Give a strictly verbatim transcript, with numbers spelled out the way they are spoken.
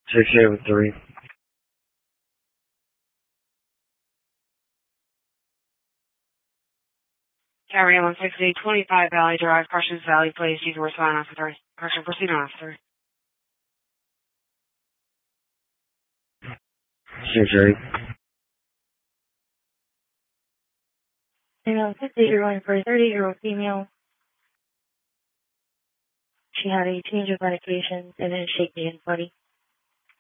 six eight with three. Carry one sixty, twenty-five Valley Drive, Crushers Valley, please. Use the respond officer. Crusher, proceed on officer. six eight. And six eight, you're going for a thirty-year-old female. She had a change of medications and then shaky and funny.